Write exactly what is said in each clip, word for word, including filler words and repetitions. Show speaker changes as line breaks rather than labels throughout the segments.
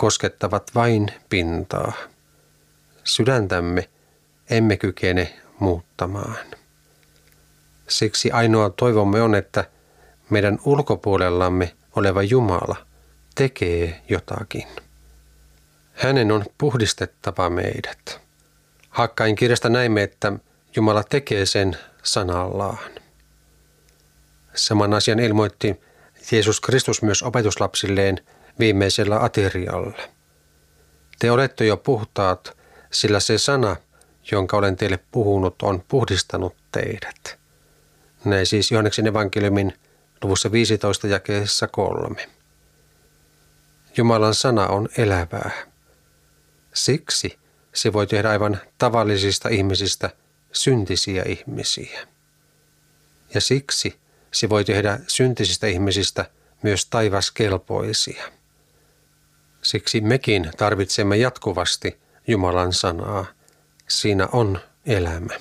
koskettavat vain pintaa. Sydäntämme emme kykene muuttamaan. Siksi ainoa toivomme on, että meidän ulkopuolellamme oleva Jumala tekee jotakin. Hänen on puhdistettava meidät. Hakkain kirjasta näimme, että Jumala tekee sen sanallaan. Saman asian ilmoitti Jeesus Kristus myös opetuslapsilleen viimeisellä aterialla. Te olette jo puhtaat, sillä se sana, jonka olen teille puhunut, on puhdistanut teidät. Näin siis Johanneksen evankeliumin luvussa viisitoista jakeessa kolme. Jumalan sana on elävää. Siksi se voi tehdä aivan tavallisista ihmisistä syntisiä ihmisiä. Ja siksi se voi tehdä syntisistä ihmisistä myös taivaskelpoisia. Siksi mekin tarvitsemme jatkuvasti Jumalan sanaa. Siinä on elämä.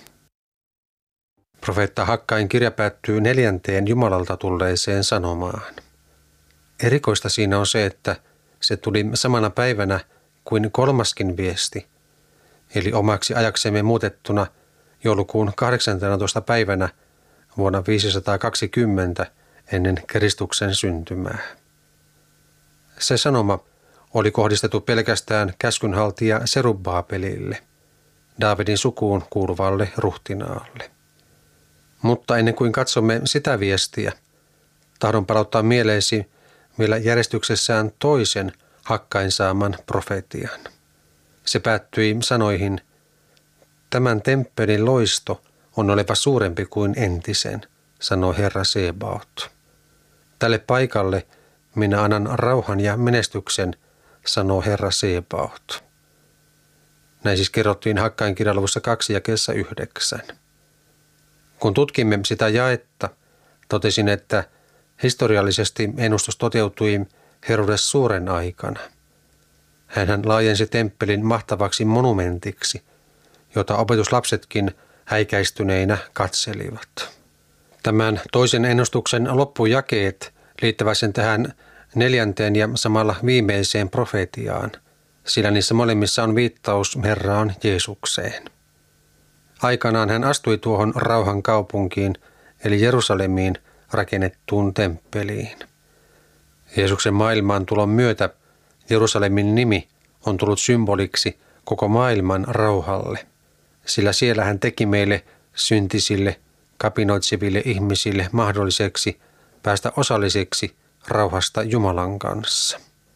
Profeetta Hakkain kirja päättyy neljänteen Jumalalta tulleeseen sanomaan. Erikoista siinä on se, että se tuli samana päivänä kuin kolmaskin viesti, eli omaksi ajaksemme muutettuna joulukuun kahdeksanteenatoista päivänä vuonna viisisataakaksikymmentä ennen Kristuksen syntymää. Se sanoma oli kohdistettu pelkästään käskynhaltija Serubbaabelille, Daavidin sukuun kuuluvalle ruhtinaalle. Mutta ennen kuin katsomme sitä viestiä, tahdon palauttaa mieleesi vielä järjestyksessään toisen Hakkain saaman profetian. Se päättyi sanoihin, tämän temppelin loisto on oleva suurempi kuin entisen, sanoo Herra Sebaot. Tälle paikalle minä annan rauhan ja menestyksen, sanoo Herra Sebaot. Näin siis kerrottiin Hakkain kirjan luvussa kaksi jakeessa yhdeksän. Kun tutkimme sitä jaetta, totesin, että historiallisesti ennustus toteutui Herodes suuren aikana. Hänhän laajensi temppelin mahtavaksi monumentiksi, jota opetuslapsetkin häikäistyneinä katselivat. Tämän toisen ennustuksen loppujakeet liittävät sen tähän neljänteen ja samalla viimeiseen profetiaan, sillä niissä molemmissa on viittaus Herraan Jeesukseen. Aikanaan hän astui tuohon rauhan kaupunkiin, eli Jerusalemiin rakennettuun temppeliin. Jeesuksen maailmaan tulon myötä Jerusalemin nimi on tullut symboliksi koko maailman rauhalle, sillä siellä hän teki meille syntisille, kapinoitseville ihmisille mahdolliseksi päästä osalliseksi rauhasta Jumalan kanssa.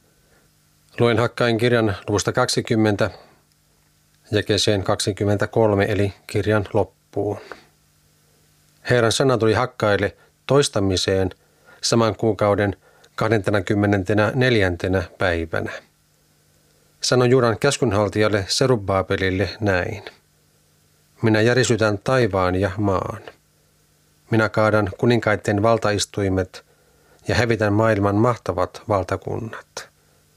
Luen Hakkain kirjan luvusta kaksikymmentä jakeeseen kaksikymmentäkolme eli kirjan loppuun. Herran sana tuli Hakkaille toistamiseen saman kuukauden kahdeskymmenesneljäs päivänä. Sano Juudan käskynhaltijalle Serubbaabelille näin. Minä järisytän taivaan ja maan. Minä kaadan kuninkaiden valtaistuimet ja hävitän maailman mahtavat valtakunnat.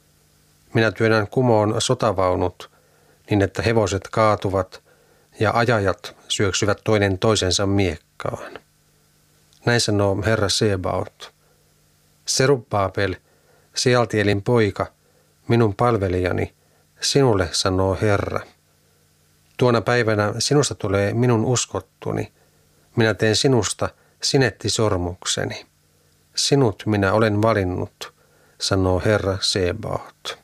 Minä työnnän kumoon sotavaunut niin, että hevoset kaatuvat ja ajajat syöksyvät toinen toisensa miekkaan. Näin sanoo Herra Sebaot. Serubbaabel, Sealtielin poika, minun palvelijani, sinulle sanoo Herra. Tuona päivänä sinusta tulee minun uskottuni. Minä teen sinusta sinettisormukseni. Sinut minä olen valinnut, sanoo Herra Sebaot.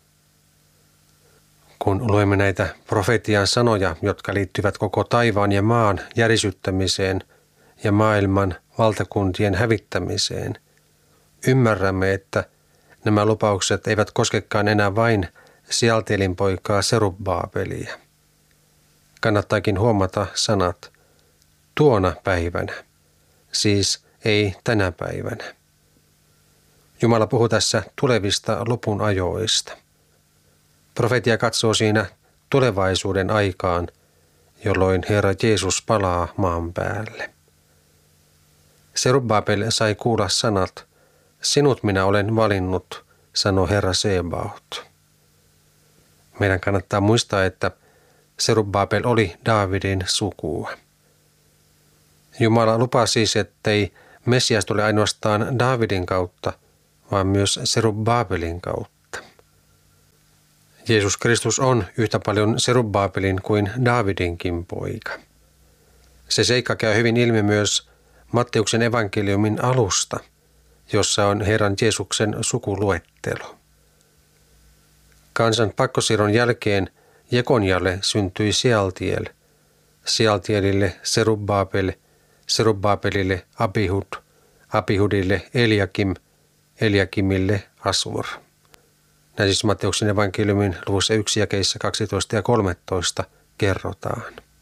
Kun luemme näitä profetian sanoja, jotka liittyvät koko taivaan ja maan järisyttämiseen ja maailman valtakuntien hävittämiseen, ymmärrämme, että nämä lupaukset eivät koskekaan enää vain Sealtielin poikaa Serubbaabelia. Kannattaakin huomata sanat tuona päivänä, siis ei tänä päivänä. Jumala puhuu tässä tulevista lopun ajoista. Profetia katsoo siinä tulevaisuuden aikaan, jolloin Herra Jeesus palaa maan päälle. Serubbaabel sai kuulla sanat, sinut minä olen valinnut, sanoi Herra Sebaot. Meidän kannattaa muistaa, että Serubbaabel oli Daavidin sukua. Jumala lupaa siis, ettei Messias tule ainoastaan Daavidin kautta, vaan myös Serubbaabelin kautta. Jeesus Kristus on yhtä paljon Serubbabelin kuin Daavidinkin poika. Se seikka käy hyvin ilmi myös Matteuksen evankeliumin alusta, jossa on Herran Jeesuksen sukuluettelo. Kansan pakkosiirron jälkeen Jekonjalle syntyi Sealtiel, Sealtielille Serubbabel, Serubbabelille Abihud, Abihudille Eliakim, Eliakimille Asur. Näin siis Matteuksen evankeliumin luvussa yksi jakeissa kaksitoista ja kolmetoista kerrotaan.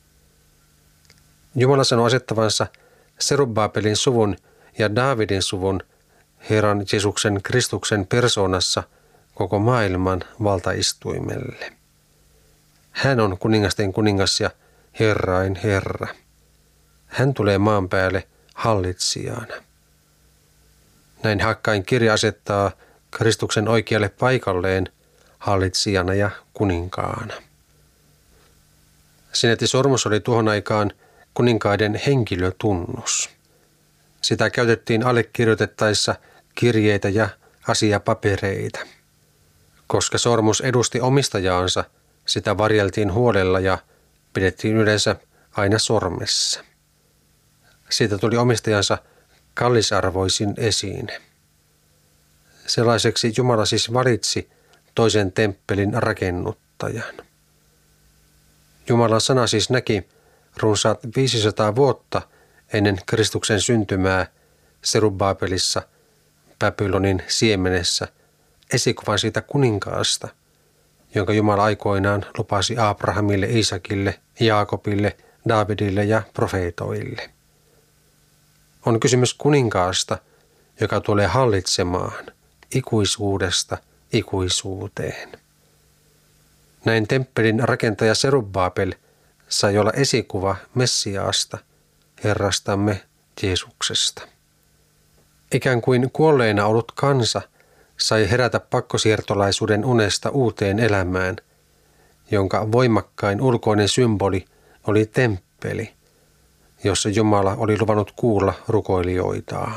Jumala sanoi asettavansa Serubbabelin suvun ja Daavidin suvun Herran Jeesuksen Kristuksen persoonassa koko maailman valtaistuimelle. Hän on kuningasten kuningas ja Herrain Herra. Hän tulee maan päälle hallitsijana. Näin Hakkain kirja asettaa Kristuksen oikealle paikalleen hallitsijana ja kuninkaana. Sinetti-sormus oli tuohon aikaan kuninkaiden henkilötunnus. Sitä käytettiin allekirjoitettaessa kirjeitä ja asiapapereita. Koska sormus edusti omistajaansa, sitä varjeltiin huolella ja pidettiin yleensä aina sormessa. Siitä tuli omistajansa kallisarvoisin esine. Sellaiseksi Jumala siis valitsi toisen temppelin rakennuttajan. Jumalan sana siis näki runsaat viisisataa vuotta ennen Kristuksen syntymää Serubbabelissa, Babylonin siemenessä, esikuvan siitä kuninkaasta, jonka Jumala aikoinaan lupasi Abrahamille, Iisakille, Jaakobille, Daavidille ja profeetoille. On kysymys kuninkaasta, joka tulee hallitsemaan ikuisuudesta ikuisuuteen. Näin temppelin rakentaja Serubbabel sai olla esikuva Messiaasta, Herrastamme Jeesuksesta. Ikään kuin kuolleena ollut kansa sai herätä pakkosiirtolaisuuden unesta uuteen elämään, jonka voimakkain ulkoinen symboli oli temppeli, jossa Jumala oli luvannut kuulla rukoilijoitaan.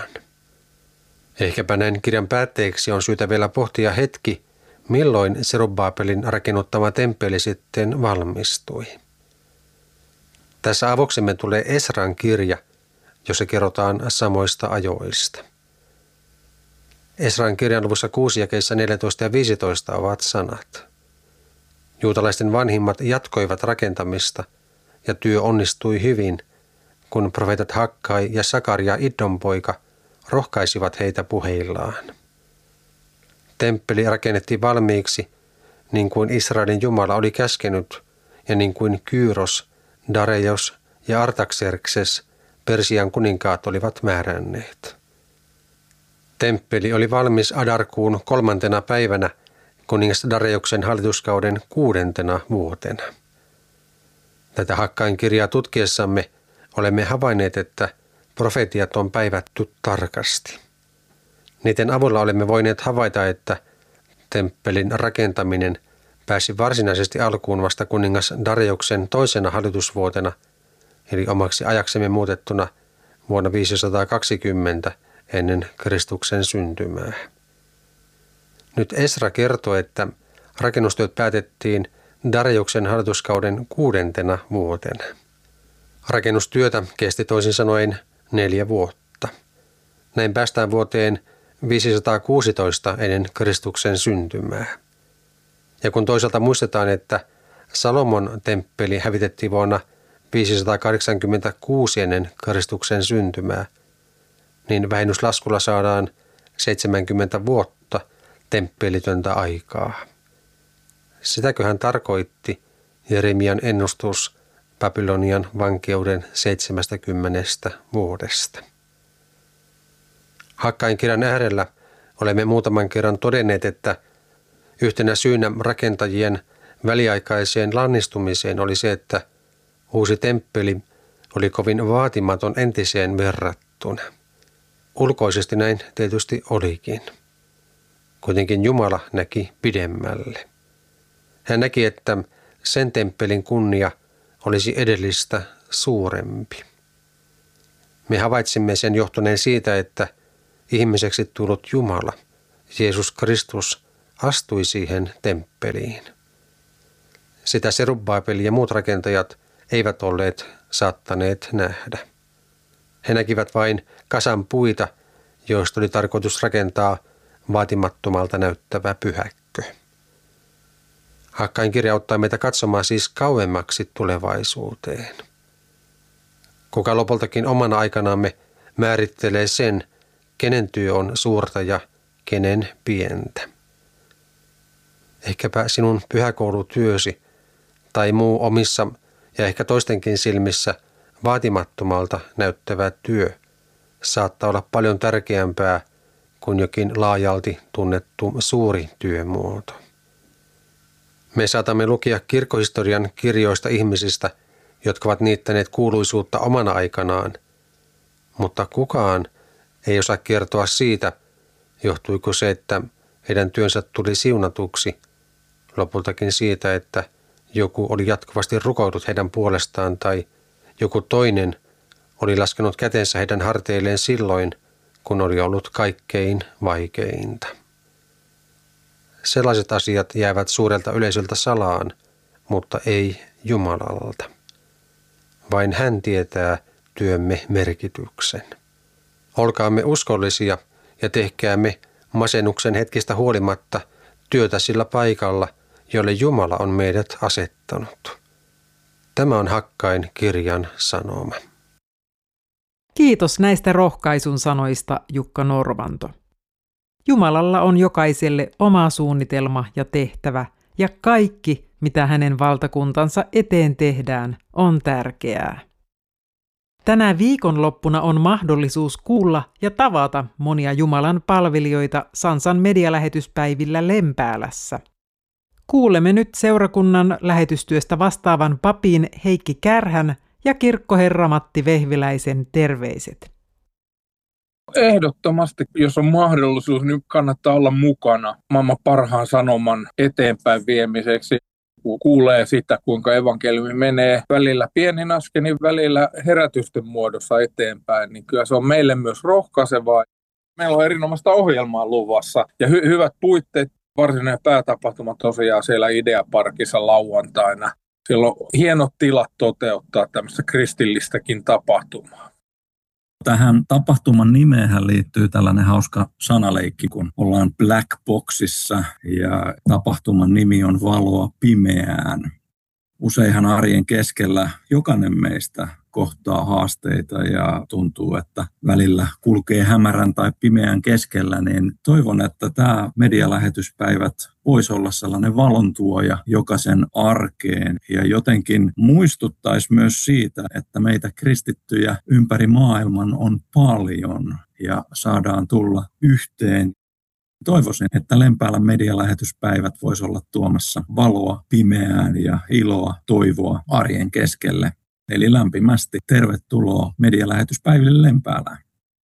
Ehkäpä näin kirjan päätteeksi on syytä vielä pohtia hetki, milloin Serubbabelin rakennuttama temppeli sitten valmistui. Tässä avoksemme tulee Esran kirja, jossa kerrotaan samoista ajoista. Esran kirjan luvussa kuusi jakeissa neljätoista ja viisitoista ovat sanat. Juutalaisten vanhimmat jatkoivat rakentamista ja työ onnistui hyvin, kun profeetat Hakkai ja Sakaria Iddon poika rohkaisivat heitä puheillaan. Temppeli rakennettiin valmiiksi, niin kuin Israelin Jumala oli käskenyt ja niin kuin Kyros, Dareios ja Artaxerxes, Persian kuninkaat olivat määränneet. Temppeli oli valmis Adarkuun kolmantena päivänä kuningas Dareioksen hallituskauden kuudentena vuotena. Tätä Hakkain kirjaa tutkiessamme olemme havainneet, että profetiat on päivätty tarkasti. Niiden avulla olemme voineet havaita, että temppelin rakentaminen pääsi varsinaisesti alkuun vasta kuningas Dareioksen toisena hallitusvuotena, eli omaksi ajaksemme muutettuna vuonna viisisataakaksikymmentä ennen Kristuksen syntymää. Nyt Esra kertoo, että rakennustyöt päätettiin Dareioksen hallituskauden kuudentena vuotena. Rakennustyötä kesti toisin sanoen neljä vuotta. Näin päästään vuoteen viisisataakuusitoista ennen Kristuksen syntymää. Ja kun toisaalta muistetaan, että Salomon temppeli hävitettiin vuonna viisisataakahdeksankymmentäkuusi ennen Kristuksen syntymää, niin vähennyslaskulla saadaan seitsemänkymmentä vuotta temppelitöntä aikaa. Sitäköhän tarkoitti Jeremian ennustus Babylonian vankeuden seitsemästäkymmenestä vuodesta. Hakkain kirjan äärellä olemme muutaman kerran todenneet, että yhtenä syynä rakentajien väliaikaiseen lannistumiseen oli se, että uusi temppeli oli kovin vaatimaton entiseen verrattuna. Ulkoisesti näin tietysti olikin. Kuitenkin Jumala näki pidemmälle. Hän näki, että sen temppelin kunnia olisi edellistä suurempi. Me havaitsimme sen johtuneen siitä, että ihmiseksi tullut Jumala, Jeesus Kristus, astui siihen temppeliin. Sitä Serubbabel ja muut rakentajat eivät olleet saattaneet nähdä. He näkivät vain kasan puita, joista oli tarkoitus rakentaa vaatimattomalta näyttävä pyhäkkö. Hakkain kirja auttaa meitä katsomaan siis kauemmaksi tulevaisuuteen. Kuka lopultakin omana aikanaamme määrittelee sen, kenen työ on suurta ja kenen pientä. Ehkäpä sinun pyhäkoulutyösi tai muu omissa ja ehkä toistenkin silmissä vaatimattomalta näyttävä työ saattaa olla paljon tärkeämpää kuin jokin laajalti tunnettu suuri työmuoto. Me saatamme lukea kirkkohistorian kirjoista ihmisistä, jotka ovat niittäneet kuuluisuutta omana aikanaan, mutta kukaan ei osaa kertoa siitä, johtuiko se, että heidän työnsä tuli siunatuksi, lopultakin siitä, että joku oli jatkuvasti rukoillut heidän puolestaan tai joku toinen oli laskenut kätensä heidän harteilleen silloin, kun oli ollut kaikkein vaikeinta. Sellaiset asiat jäävät suurelta yleisöltä salaan, mutta ei Jumalalta. Vain hän tietää työmme merkityksen. Olkaamme uskollisia ja tehkäämme masennuksen hetkistä huolimatta työtä sillä paikalla, jolle Jumala on meidät asettanut. Tämä on Hakkain kirjan sanoma.
Kiitos näistä rohkaisun sanoista, Jukka Norvanto. Jumalalla on jokaiselle oma suunnitelma ja tehtävä, ja kaikki, mitä hänen valtakuntansa eteen tehdään, on tärkeää. Tänä viikonloppuna on mahdollisuus kuulla ja tavata monia Jumalan palvelijoita Sansan medialähetyspäivillä Lempäälässä. Kuulemme nyt seurakunnan lähetystyöstä vastaavan papin Heikki Kärhän ja kirkkoherra Matti Vehviläisen terveiset.
Ehdottomasti, jos on mahdollisuus, niin kannattaa olla mukana maailman parhaan sanoman eteenpäin viemiseksi. Kun kuulee sitä, kuinka evankeliumi menee välillä pienin askelin, välillä herätysten muodossa eteenpäin, niin kyllä se on meille myös rohkaisevaa. Meillä on erinomaista ohjelmaa luvassa ja hy- hyvät puitteet. Varsinainen päätapahtuma tosiaan siellä Ideaparkissa lauantaina. Siellä on hienot tilat toteuttaa tämmöistä kristillistäkin tapahtumaa.
Tähän tapahtuman nimeenhän liittyy tällainen hauska sanaleikki, kun ollaan Black Boxissa ja tapahtuman nimi on Valoa pimeään. Useinhan arjen keskellä jokainen meistä kohtaa haasteita ja tuntuu, että välillä kulkee hämärän tai pimeän keskellä, niin toivon, että tämä medialähetyspäivät voisi olla sellainen valontuoja jokaisen arkeen ja jotenkin muistuttaisi myös siitä, että meitä kristittyjä ympäri maailman on paljon ja saadaan tulla yhteen. Toivoisin, että Lempäälän medialähetyspäivät voisi olla tuomassa valoa pimeään ja iloa, toivoa arjen keskelle. Eli lämpimästi tervetuloa medialähetyspäiville Lempäälään.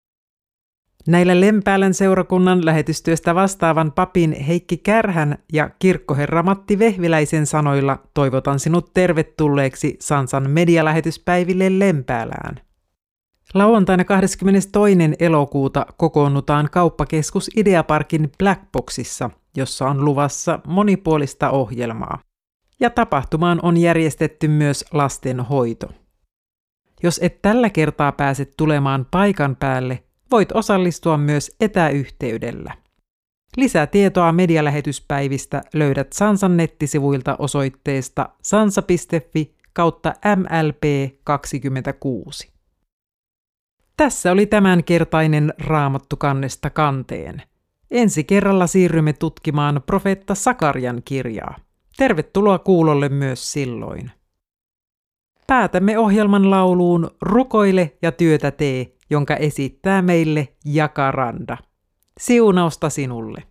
Näillä Lempäälän seurakunnan lähetystyöstä vastaavan papin Heikki Kärhän ja kirkkoherra Matti Vehviläisen sanoilla toivotan sinut tervetulleeksi Sansan medialähetyspäiville Lempäälään. Lauantaina kahdeskymmenestoinen elokuuta kokoonnutaan kauppakeskus Ideaparkin Blackboxissa, jossa on luvassa monipuolista ohjelmaa. Ja tapahtumaan on järjestetty myös lastenhoito. Jos et tällä kertaa pääse tulemaan paikan päälle, voit osallistua myös etäyhteydellä. Lisätietoa medialähetyspäivistä löydät Sansan nettisivuilta osoitteesta sansa piste fi kautta M L P kaksikymmentäkuusi. Tässä oli tämänkertainen Raamattu kannesta kanteen. Ensi kerralla siirrymme tutkimaan profeetta Sakarian kirjaa. Tervetuloa kuulolle myös silloin. Päätämme ohjelman lauluun Rukoile ja työtä tee, jonka esittää meille Jakaranda. Siunausta sinulle.